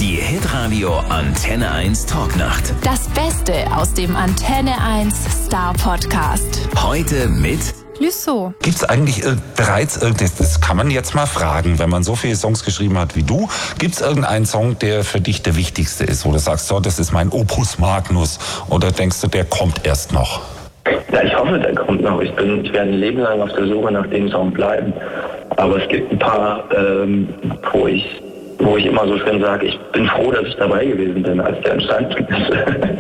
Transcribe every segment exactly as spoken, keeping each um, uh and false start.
Die Hitradio Antenne eins Talknacht. Das Beste aus dem Antenne eins Star Podcast. Heute mit Lüssow. Gibt es eigentlich äh, bereits irgendetwas, das kann man jetzt mal fragen, wenn man so viele Songs geschrieben hat wie du, gibt es irgendeinen Song, der für dich der wichtigste ist, wo du sagst, so, das ist mein Opus Magnus, oder denkst du, der kommt erst noch? Ja, ich hoffe, der kommt noch. Ich, bin, ich werde ein Leben lang auf der Suche nach dem Song bleiben. Aber es gibt ein paar, ähm, wo ich wo ich immer so schön sage, ich bin froh, dass ich dabei gewesen bin, als der entstanden ist.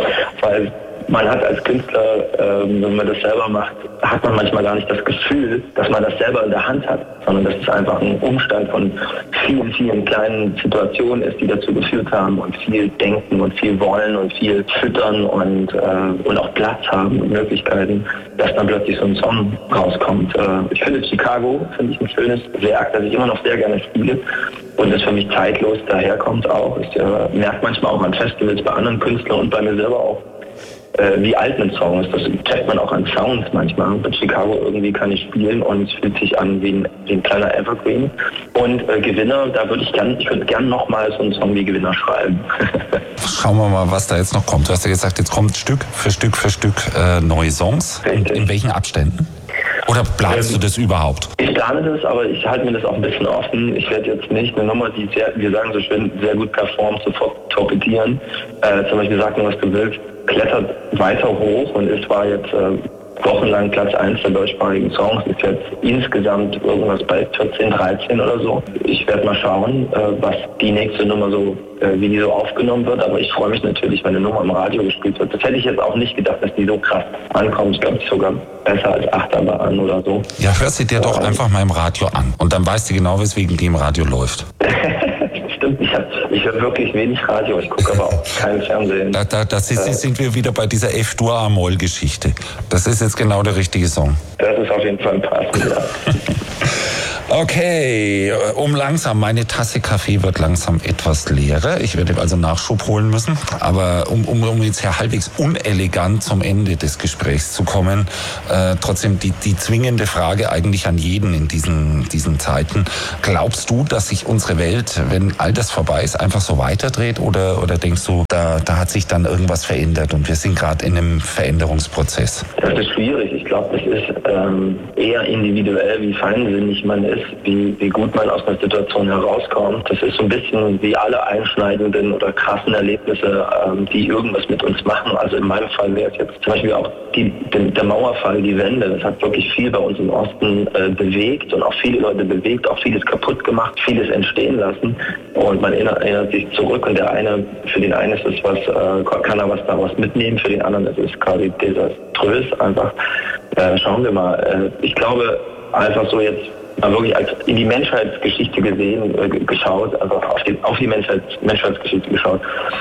Weil man hat als Künstler, ähm, wenn man das selber macht, hat man manchmal gar nicht das Gefühl, dass man das selber in der Hand hat, sondern dass es einfach ein Umstand von vielen, vielen kleinen Situationen ist, die dazu geführt haben und viel denken und viel wollen und viel füttern und, äh, und auch Platz haben und Möglichkeiten, dass dann plötzlich so ein Song rauskommt. Äh, ich finde Chicago, finde ich ein schönes Werk, das ich immer noch sehr gerne spiele und das für mich zeitlos daherkommt auch. Ich äh, merke manchmal auch an Festivals bei anderen Künstlern und bei mir selber auch, Äh, wie alt ein Song ist. Das checkt man auch an Sounds manchmal. Bei Chicago irgendwie kann ich spielen und es fühlt sich an wie ein, wie ein kleiner Evergreen. Und äh, Gewinner, da würde ich gern, ich würde gern nochmal so einen Song wie Gewinner schreiben. Schauen wir mal, was da jetzt noch kommt. Du hast ja gesagt, jetzt kommt Stück für Stück für Stück äh, neue Songs. In, in welchen Abständen? Oder planst ähm, du das überhaupt? Ich plane das, aber ich halte mir das auch ein bisschen offen. Ich werde jetzt nicht eine Nummer, die sehr, wir sagen so schön, sehr gut performt, sofort torpedieren. Äh, zum Beispiel Sag mir, was du willst, klettert weiter hoch und ist war jetzt äh, wochenlang Platz eins der deutschsprachigen Songs, ist jetzt insgesamt irgendwas bei vierzehn, dreizehn oder so. Ich werde mal schauen, äh, was die nächste Nummer so, äh, wie die so aufgenommen wird, aber ich freue mich natürlich, wenn eine Nummer im Radio gespielt wird. Das hätte ich jetzt auch nicht gedacht, dass die so krass ankommt. Ich glaube, sogar besser als Achterbahn oder so. Ja, hör sie dir doch einfach mal im Radio an und dann weißt du genau, weswegen die im Radio läuft. Stimmt, ich, hab, ich höre wirklich wenig Radio, ich gucke aber auch kein Fernsehen. Da, da, das ist, äh, sind wir wieder bei dieser F-Dur-A-Moll-Geschichte. Das ist jetzt genau der richtige Song. Das ist auf jeden Fall ein passend, ja. Okay, um langsam, meine Tasse Kaffee wird langsam etwas leerer. Ich werde also Nachschub holen müssen. Aber um, um, um jetzt hier halbwegs unelegant zum Ende des Gesprächs zu kommen, äh, trotzdem die, die zwingende Frage eigentlich an jeden in diesen, diesen Zeiten. Glaubst du, dass sich unsere Welt, wenn all das vorbei ist, einfach so weiterdreht? Oder, oder denkst du, da, da hat sich dann irgendwas verändert und wir sind gerade in einem Veränderungsprozess? Das ist schwierig. Ich glaube, das ist ähm, eher individuell, wie feinsinnig man ist, wie, wie gut man aus einer Situation herauskommt. Das ist so ein bisschen wie alle einschneidenden oder krassen Erlebnisse, ähm, die irgendwas mit uns machen. Also in meinem Fall wäre es jetzt zum Beispiel auch die, der, der Mauerfall, die Wende. Das hat wirklich viel bei uns im Osten äh, bewegt und auch viele Leute bewegt, auch vieles kaputt gemacht, vieles entstehen lassen. Und man erinnert, erinnert sich zurück und der eine, für den einen ist es was, äh, kann er was daraus mitnehmen, für den anderen ist es quasi desaströs einfach. Äh, schauen wir mal. Äh, ich glaube, einfach so jetzt mal wirklich als in die Menschheitsgeschichte gesehen, äh, geschaut, also auf die, auf die Menschheits, Menschheitsgeschichte geschaut.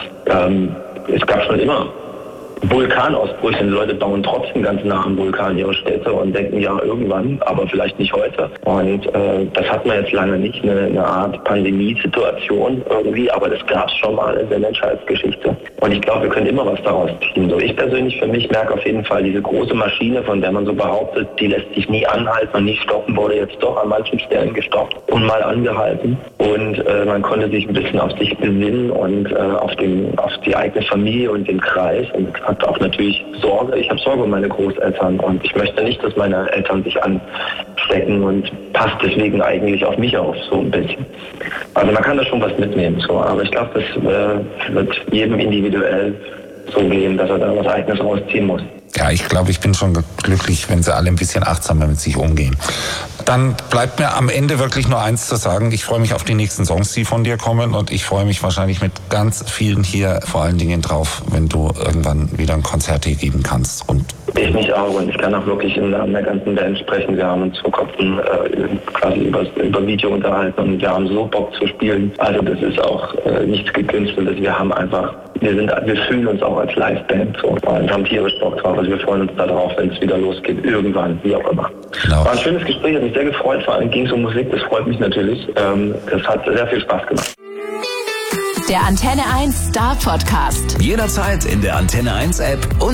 Ähm, es gab schon immer Vulkanausbrüche. Die Leute bauen trotzdem ganz nah am Vulkan ihre Städte und denken, ja, irgendwann, aber vielleicht nicht heute. Und äh, das hat man jetzt lange nicht, eine, eine Art Pandemiesituation irgendwie, aber das gab es schon mal in der Menschheitsgeschichte. Und ich glaube, wir können immer was daraus ziehen. So, ich persönlich für mich merke auf jeden Fall, diese große Maschine, von der man so behauptet, die lässt sich nie anhalten und nie stoppen, wurde jetzt doch an manchen Stellen gestoppt und mal angehalten. Und äh, man konnte sich ein bisschen auf sich besinnen und äh, auf, den, auf die eigene Familie und den Kreis. Und hat auch natürlich Sorge. Ich habe Sorge um meine Großeltern und ich möchte nicht, dass meine Eltern sich anstecken und passt deswegen eigentlich auf mich auf, so ein bisschen. Also man kann da schon was mitnehmen, so. Aber ich glaube, das äh, wird jedem individuell so gehen, dass er da was Eigenes rausziehen muss. Ja, ich glaube, ich bin schon glücklich, wenn sie alle ein bisschen achtsamer mit sich umgehen. Dann bleibt mir am Ende wirklich nur eins zu sagen. Ich freue mich auf die nächsten Songs, die von dir kommen. Und ich freue mich wahrscheinlich mit ganz vielen hier vor allen Dingen drauf, wenn du irgendwann wieder ein Konzert hier geben kannst. Und ich mich auch. Und ich kann auch wirklich im Namen der ganzen Band sprechen. Wir haben uns vor kurzem äh, quasi über, über Video unterhalten und wir haben so Bock zu spielen. Also das ist auch äh, nichts Gekünsteltes. Wir haben einfach, wir sind, wir fühlen uns auch als Liveband so. Und haben tierisch Bock drauf. Also wir freuen uns darauf, wenn es wieder losgeht. Irgendwann, wie auch immer. Genau. War ein schönes Gespräch, hat mich sehr gefreut. Vor allem ging es um Musik, das freut mich natürlich. Ähm, das hat sehr viel Spaß gemacht. Der Antenne eins Star Podcast. jederzeit in der Antenne eins App und